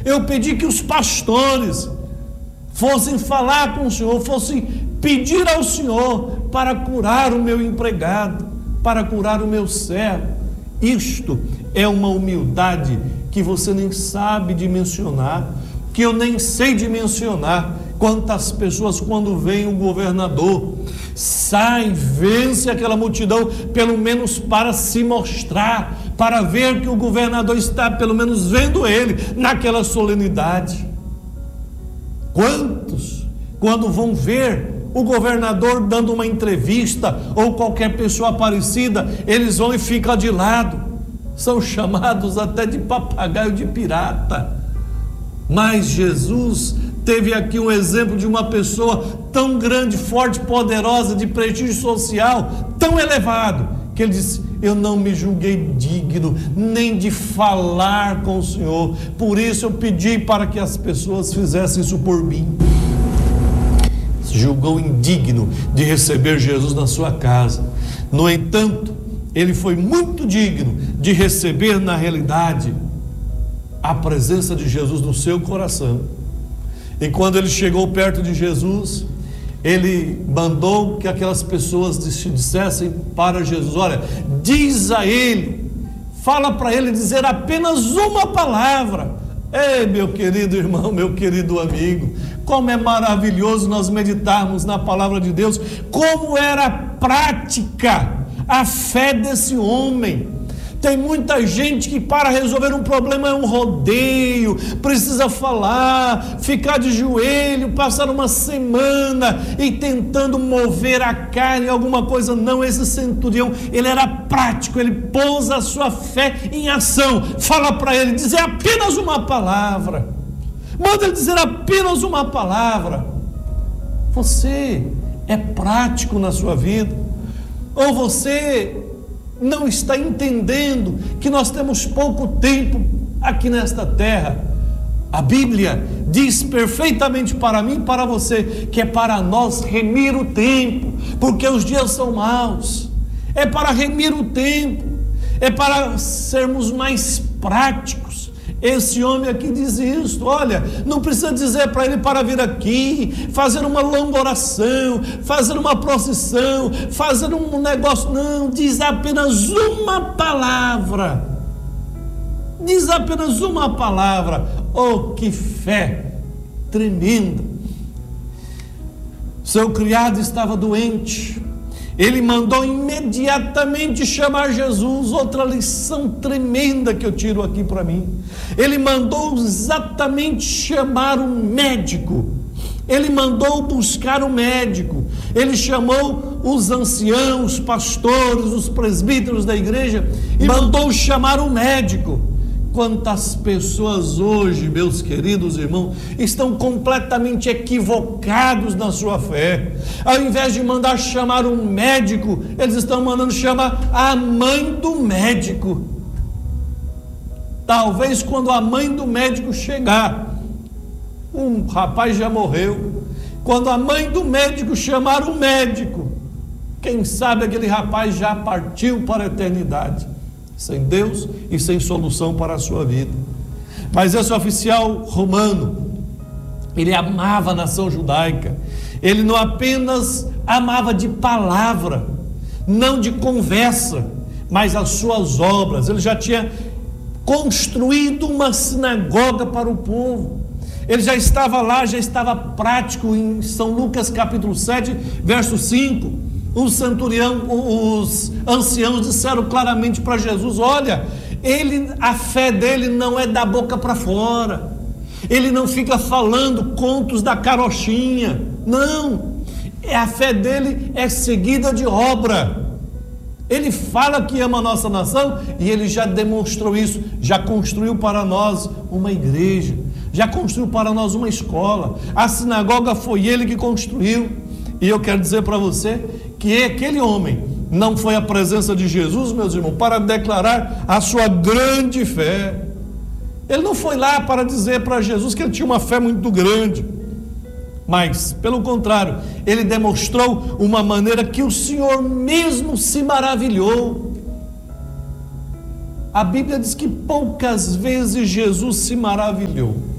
Eu pedi que os pastores fossem falar com o Senhor, fossem pedir ao Senhor para curar o meu empregado, para curar o meu servo. Isto é uma humildade que você nem sabe dimensionar, que eu nem sei dimensionar. Quantas pessoas, quando vem o governador, sai, vence aquela multidão, pelo menos para se mostrar, para ver que o governador está pelo menos vendo ele naquela solenidade. Quantos, quando vão ver o governador dando uma entrevista ou qualquer pessoa aparecida, eles vão e ficam de lado, são chamados até de papagaio de pirata. Mas Jesus teve aqui um exemplo de uma pessoa tão grande, forte, poderosa, de prestígio social tão elevado, que ele disse: eu não me julguei digno nem de falar com o Senhor, por isso eu pedi para que as pessoas fizessem isso por mim. Se julgou indigno de receber Jesus na sua casa. No entanto, ele foi muito digno de receber, na realidade, a presença de Jesus no seu coração. E quando ele chegou perto de Jesus, ele mandou que aquelas pessoas dissessem para Jesus: olha, diz a ele, fala para ele dizer apenas uma palavra. Ei, meu querido irmão, meu querido amigo, como é maravilhoso nós meditarmos na palavra de Deus, como era prática a fé desse homem. Tem muita gente que para resolver um problema é um rodeio, precisa falar, ficar de joelho, passar uma semana e tentando mover a carne, alguma coisa. Não, esse centurião, ele era prático, ele pôs a sua fé em ação. Fala para ele dizer apenas uma palavra, manda ele dizer apenas uma palavra. Você é prático na sua vida? Ou você não está entendendo que nós temos pouco tempo aqui nesta terra? A Bíblia diz perfeitamente para mim e para você que é para nós remir o tempo, porque os dias são maus. É para remir o tempo, é para sermos mais práticos. Esse homem aqui diz isso. Olha, não precisa dizer para ele para vir aqui, fazer uma longa oração, fazer uma procissão, fazer um negócio. Não, diz apenas uma palavra. Diz apenas uma palavra. Oh, que fé tremenda! Seu criado estava doente. Ele mandou imediatamente chamar Jesus. Outra lição tremenda que eu tiro aqui para mim. Ele mandou exatamente chamar um médico. Ele mandou buscar um médico. Ele chamou os anciãos, os pastores, os presbíteros da igreja e mandou chamar um médico. Quantas pessoas hoje, meus queridos irmãos, estão completamente equivocados na sua fé. Ao invés de mandar chamar um médico, eles estão mandando chamar a mãe do médico. Talvez quando a mãe do médico chegar, um rapaz já morreu. Quando a mãe do médico chamar o médico, quem sabe aquele rapaz já partiu para a eternidade, sem Deus e sem solução para a sua vida. Mas esse oficial romano, ele amava a nação judaica. Ele não apenas amava de palavra, não de conversa, mas as suas obras. Ele já tinha construído uma sinagoga para o povo. Ele já estava lá, já estava prático. Em São Lucas capítulo 7, verso 5, o centurião, os anciãos disseram claramente para Jesus: olha, a fé dele não é da boca para fora, ele não fica falando contos da carochinha, não, a fé dele é seguida de obra. Ele fala que ama a nossa nação e ele já demonstrou isso, já construiu para nós uma igreja, já construiu para nós uma escola. A sinagoga foi ele que construiu. E eu quero dizer para você que aquele homem não foi à presença de Jesus, meus irmãos, para declarar a sua grande fé. Ele não foi lá para dizer para Jesus que ele tinha uma fé muito grande, mas, pelo contrário, ele demonstrou uma maneira que o Senhor mesmo se maravilhou. A Bíblia diz que poucas vezes Jesus se maravilhou.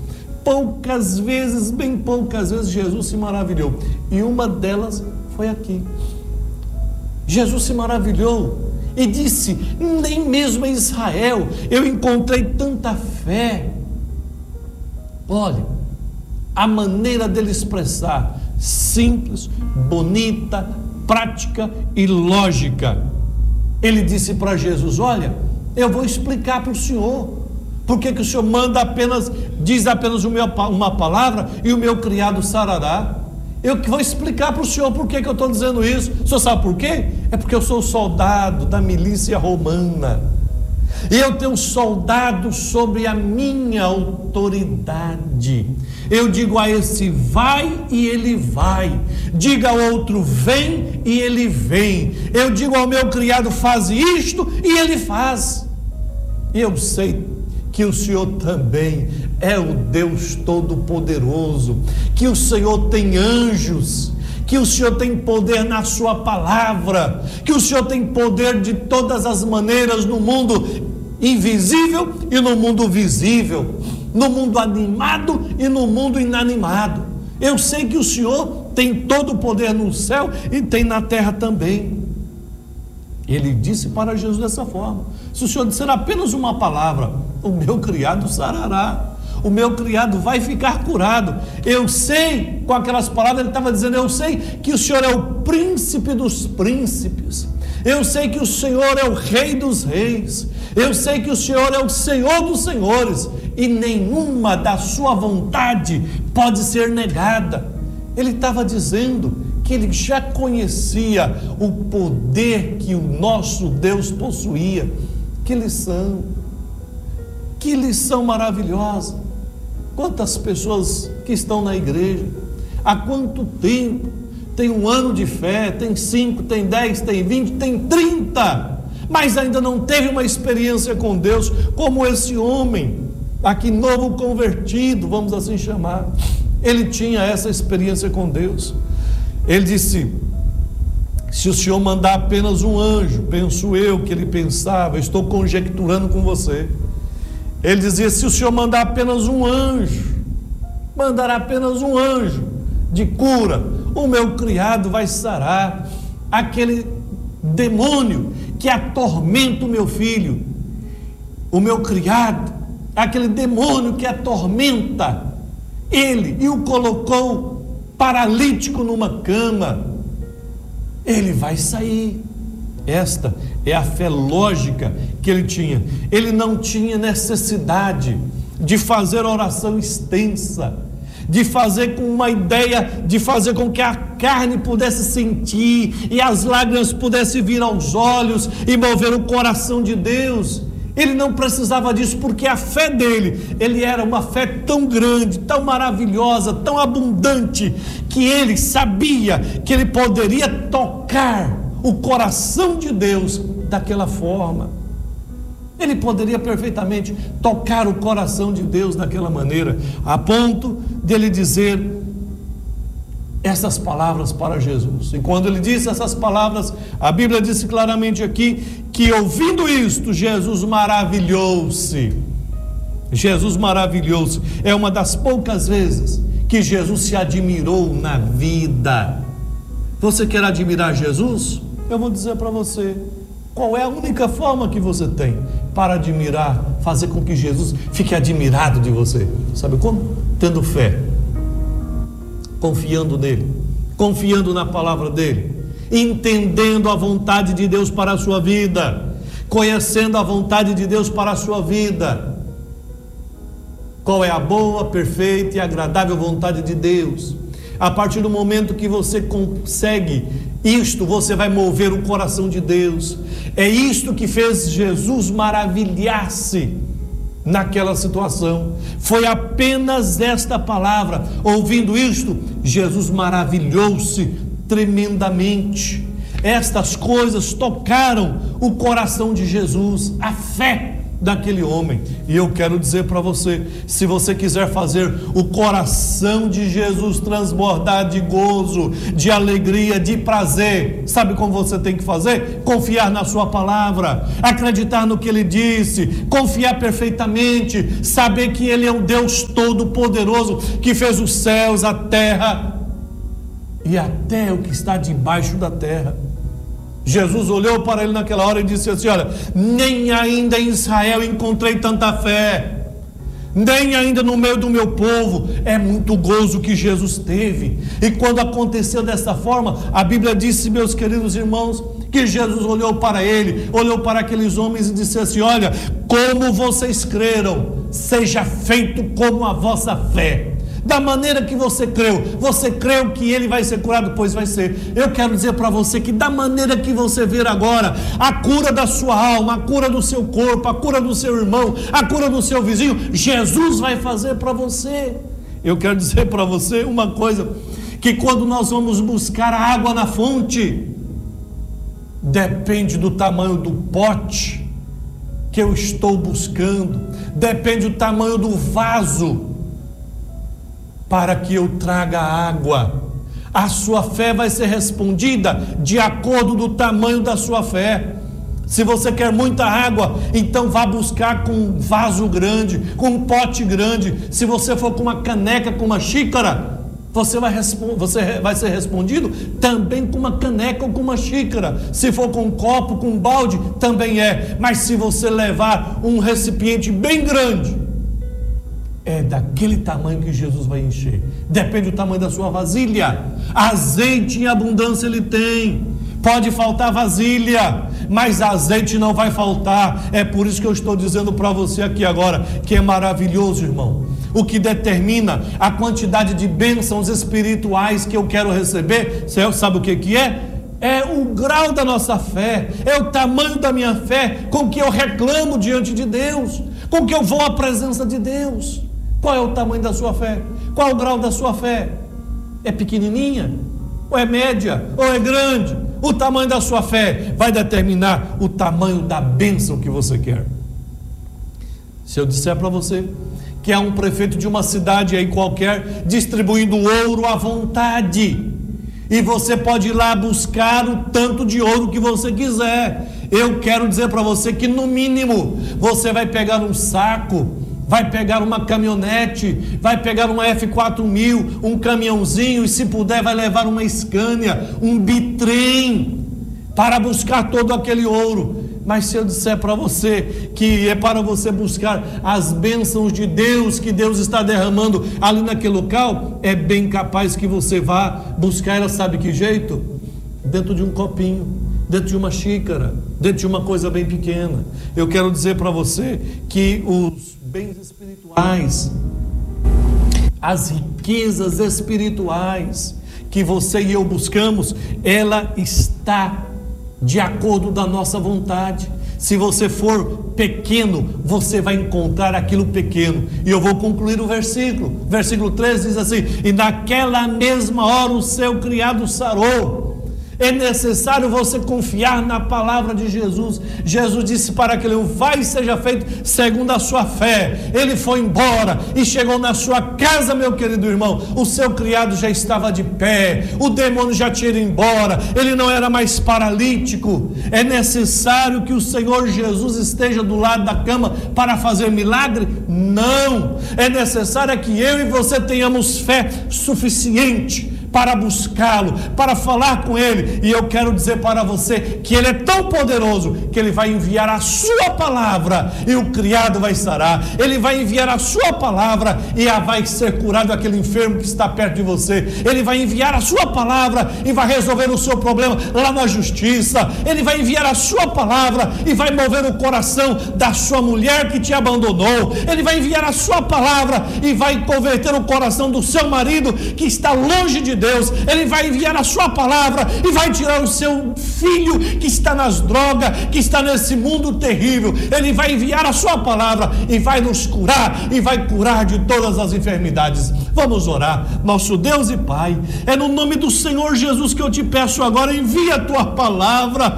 poucas vezes, bem poucas vezes, Jesus se maravilhou. E uma delas foi aqui. Jesus se maravilhou e disse: nem mesmo em Israel eu encontrei tanta fé. Olha, a maneira dele expressar, simples, bonita, prática e lógica. Ele disse para Jesus: olha, eu vou explicar para o senhor, por que o senhor diz apenas uma palavra e o meu criado sarará. Eu que vou explicar para o senhor por que eu estou dizendo isso. O senhor sabe por quê? É porque eu sou soldado da milícia romana, e eu tenho soldados sobre a minha autoridade. Eu digo a esse: vai, e ele vai. Diga ao outro: vem, e ele vem. Eu digo ao meu criado: faz isto, e ele faz. E eu sei que o Senhor também é o Deus Todo-Poderoso, que o Senhor tem anjos, que o Senhor tem poder na sua palavra, que o Senhor tem poder de todas as maneiras no mundo invisível e no mundo visível, no mundo animado e no mundo inanimado. Eu sei que o Senhor tem todo o poder no céu e tem na terra também. Ele disse para Jesus dessa forma: se o Senhor disser apenas uma palavra, o meu criado sarará, o meu criado vai ficar curado. Eu sei, com aquelas palavras ele estava dizendo: eu sei que o Senhor é o príncipe dos príncipes, eu sei que o Senhor é o rei dos reis, eu sei que o Senhor é o Senhor dos senhores, e nenhuma da sua vontade pode ser negada. Ele estava dizendo que ele já conhecia o poder que o nosso Deus possuía. Que lição maravilhosa! Quantas pessoas que estão na igreja, há quanto tempo, tem um ano de fé, tem 5, tem 10, tem 20, tem 30, mas ainda não teve uma experiência com Deus, como esse homem, aqui novo convertido, vamos assim chamar. Ele tinha essa experiência com Deus. Ele disse: se o Senhor mandar apenas um anjo, penso eu que ele pensava, estou conjecturando com você. Ele dizia: se o Senhor mandar apenas um anjo, mandará apenas um anjo de cura, o meu criado vai sarar. Aquele demônio que atormenta o meu filho, o meu criado, aquele demônio que atormenta ele e o colocou paralítico numa cama, ele vai sair. Esta é a fé lógica que ele tinha. Ele não tinha necessidade de fazer oração extensa, de fazer com uma ideia, de fazer com que a carne pudesse sentir e as lágrimas pudessem vir aos olhos e mover o coração de Deus. Ele não precisava disso, porque a fé dele, ele era uma fé tão grande, tão maravilhosa, tão abundante, que ele sabia que ele poderia tocar o coração de Deus daquela forma. Ele poderia perfeitamente tocar o coração de Deus daquela maneira, a ponto dele dizer essas palavras para Jesus. E quando ele disse essas palavras, a Bíblia disse claramente aqui que, ouvindo isto, Jesus maravilhou-se. Jesus maravilhou-se. É uma das poucas vezes que Jesus se admirou na vida. Você quer admirar Jesus? Eu vou dizer para você qual é a única forma que você tem para admirar, fazer com que Jesus fique admirado de você. Sabe como? Tendo fé, confiando nele, confiando na palavra dele, entendendo a vontade de Deus para a sua vida, conhecendo a vontade de Deus para a sua vida. Qual é a boa, perfeita e agradável vontade de Deus? A partir do momento que você consegue isto, você vai mover o coração de Deus. É isto que fez Jesus maravilhar-se naquela situação. Foi apenas esta palavra. Ouvindo isto, Jesus maravilhou-se tremendamente. Estas coisas tocaram o coração de Jesus. A fé daquele homem. E eu quero dizer para você, se você quiser fazer o coração de Jesus transbordar de gozo, de alegria, de prazer, sabe como você tem que fazer? Confiar na sua palavra, acreditar no que ele disse, confiar perfeitamente, saber que ele é um Deus todo-poderoso, que fez os céus, a terra e até o que está debaixo da terra. Jesus olhou para ele naquela hora e disse assim: olha, nem ainda em Israel encontrei tanta fé, nem ainda no meio do meu povo. É muito gozo que Jesus teve. E quando aconteceu dessa forma, a Bíblia disse, meus queridos irmãos, que Jesus olhou para ele, olhou para aqueles homens e disse assim: olha, como vocês creram, seja feito como a vossa fé. Da maneira que você creu que ele vai ser curado, pois vai ser. Eu quero dizer para você que da maneira que você ver agora, a cura da sua alma, a cura do seu corpo, a cura do seu irmão, a cura do seu vizinho, Jesus vai fazer para você. Eu quero dizer para você uma coisa, que quando nós vamos buscar a água na fonte, depende do tamanho do pote que eu estou buscando, depende do tamanho do vaso para que eu traga água. A sua fé vai ser respondida de acordo do tamanho da sua fé. Se você quer muita água, então vá buscar com um vaso grande, com um pote grande. Se você for com uma caneca, com uma xícara, você vai ser respondido também com uma caneca ou com uma xícara. Se for com um copo, com um balde, também é. Mas se você levar um recipiente bem grande, é daquele tamanho que Jesus vai encher. Depende do tamanho da sua vasilha. Azeite em abundância ele tem. Pode faltar vasilha, mas azeite não vai faltar. É por isso que eu estou dizendo para você aqui agora, que é maravilhoso, irmão. O que determina a quantidade de bênçãos espirituais que eu quero receber, sabe o que é? É o grau da nossa fé, é o tamanho da minha fé, com que eu reclamo diante de Deus, com que eu vou à presença de Deus. Qual é o tamanho da sua fé? Qual é o grau da sua fé? É pequenininha? Ou é média? Ou é grande? O tamanho da sua fé vai determinar o tamanho da bênção que você quer. Se eu disser para você que é um prefeito de uma cidade aí qualquer distribuindo ouro à vontade, e você pode ir lá buscar o tanto de ouro que você quiser, eu quero dizer para você que no mínimo você vai pegar um saco, vai pegar uma caminhonete, vai pegar uma F4000, um caminhãozinho, e se puder vai levar uma Scania, um bitrem, para buscar todo aquele ouro. Mas se eu disser para você que é para você buscar as bênçãos de Deus, que Deus está derramando ali naquele local, é bem capaz que você vá buscar ela, sabe que jeito? Dentro de um copinho, dentro de uma xícara, dentro de uma coisa bem pequena. Eu quero dizer para você que os bens espirituais, as riquezas espirituais que você e eu buscamos, ela está de acordo da nossa vontade. Se você for pequeno, você vai encontrar aquilo pequeno. E eu vou concluir o versículo 13 diz assim: e naquela mesma hora o seu criado sarou. É necessário você confiar na palavra de Jesus. Jesus disse para aquele homem: vai e seja feito segundo a sua fé. Ele foi embora e chegou na sua casa, meu querido irmão. O seu criado já estava de pé, o demônio já tinha ido embora, ele não era mais paralítico. É necessário que o Senhor Jesus esteja do lado da cama para fazer milagre? Não. É necessário que eu e você tenhamos fé suficiente para buscá-lo, para falar com ele. E eu quero dizer para você que ele é tão poderoso que ele vai enviar a sua palavra e o criado vai sarar. Ele vai enviar a sua palavra e vai ser curado aquele enfermo que está perto de você. Ele vai enviar a sua palavra e vai resolver o seu problema lá na justiça. Ele vai enviar a sua palavra e vai mover o coração da sua mulher que te abandonou. Ele vai enviar a sua palavra e vai converter o coração do seu marido que está longe de Deus. Ele vai enviar a sua palavra e vai tirar o seu filho que está nas drogas, que está nesse mundo terrível. Ele vai enviar a sua palavra e vai nos curar, e vai curar de todas as enfermidades. Vamos orar. Nosso Deus e Pai, é no nome do Senhor Jesus que eu te peço agora: envia a tua palavra,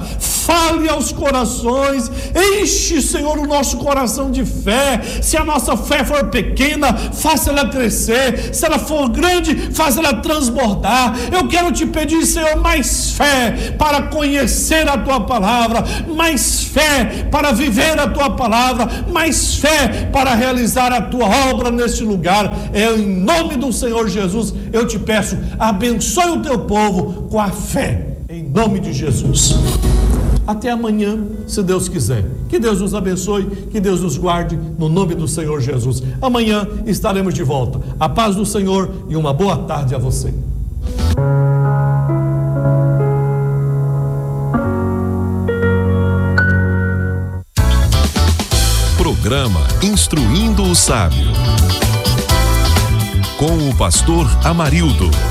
fale aos corações, enche, Senhor, o nosso coração de fé. Se a nossa fé for pequena, faça ela crescer. Se ela for grande, faça ela transbordar. Eu quero te pedir, Senhor, mais fé para conhecer a tua palavra, mais fé para viver a tua palavra, mais fé para realizar a tua obra neste lugar. Em nome do Senhor Jesus, eu te peço, abençoe o teu povo com a fé, em nome de Jesus. Até amanhã, se Deus quiser. Que Deus nos abençoe, que Deus nos guarde, no nome do Senhor Jesus. Amanhã estaremos de volta. A paz do Senhor e uma boa tarde a você. Programa Instruindo o Sábio, com o pastor Amarildo.